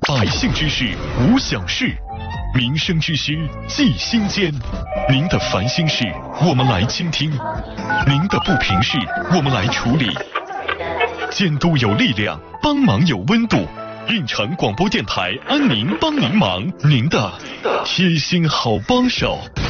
百姓之事无小事，民生之需记心间。您的烦心事，我们来倾听；您的不平事，我们来处理。监督有力量，帮忙有温度。运城广播电台安宁帮您忙，您的贴心好帮手。